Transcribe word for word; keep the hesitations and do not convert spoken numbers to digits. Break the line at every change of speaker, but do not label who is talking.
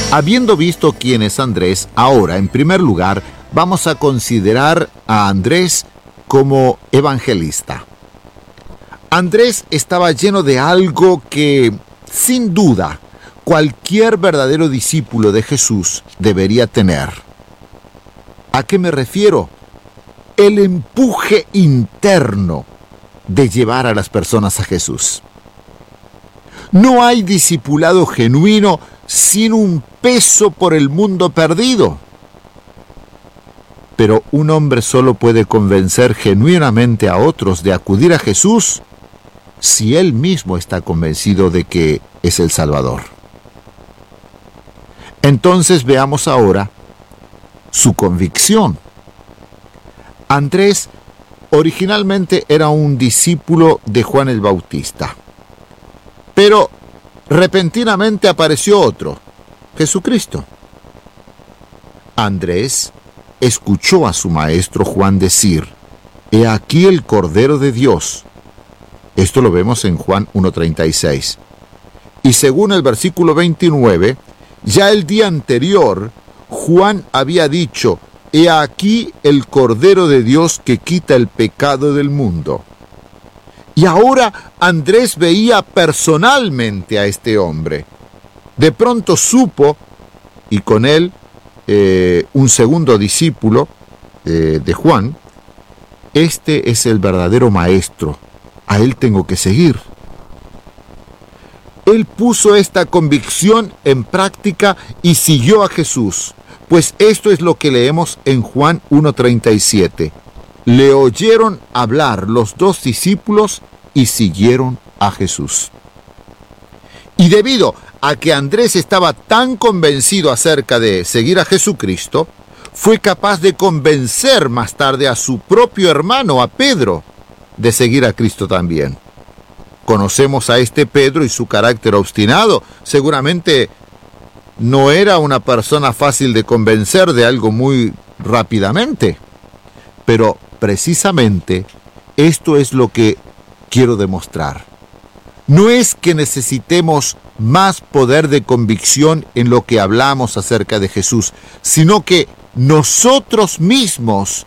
Habiendo visto quién es Andrés, ahora, en primer lugar, vamos a considerar a Andrés como evangelista. Andrés estaba lleno de algo que, sin duda, cualquier verdadero discípulo de Jesús debería tener. ¿A qué me refiero? El empuje interno de llevar a las personas a Jesús. No hay discipulado genuino sin un peso por el mundo perdido. Pero un hombre solo puede convencer genuinamente a otros de acudir a Jesús si él mismo está convencido de que es el Salvador. Entonces veamos ahora su convicción. Andrés originalmente era un discípulo de Juan el Bautista, pero repentinamente apareció otro, Jesucristo. Andrés escuchó a su maestro Juan decir: «He aquí el Cordero de Dios». Esto lo vemos en Juan uno treinta y seis. Y según el versículo veintinueve, ya el día anterior, Juan había dicho: «He aquí el Cordero de Dios que quita el pecado del mundo». Y ahora Andrés veía personalmente a este hombre. De pronto supo, y con él eh, un segundo discípulo eh, de Juan: «Este es el verdadero maestro, a él tengo que seguir». Él puso esta convicción en práctica y siguió a Jesús, pues esto es lo que leemos en Juan uno treinta y siete. Le oyeron hablar los dos discípulos y siguieron a Jesús. Y debido a que Andrés estaba tan convencido acerca de seguir a Jesucristo, fue capaz de convencer más tarde a su propio hermano, a Pedro, de seguir a Cristo también. Conocemos a este Pedro y su carácter obstinado. Seguramente no era una persona fácil de convencer de algo muy rápidamente. Pero precisamente esto es lo que quiero demostrar. No es que necesitemos más poder de convicción en lo que hablamos acerca de Jesús, sino que nosotros mismos